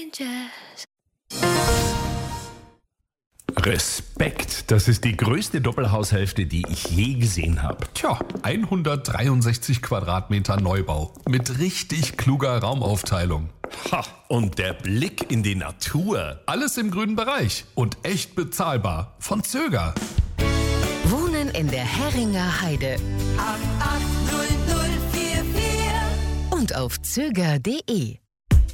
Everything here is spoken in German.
Respekt, das ist die größte Doppelhaushälfte, die ich je gesehen habe. Tja, 163 Quadratmeter Neubau mit richtig kluger Raumaufteilung. Ha, und der Blick in die Natur. Alles im grünen Bereich und echt bezahlbar. Von Zöger. Wohnen in der Herringer Heide. 880044 Und auf zöger.de.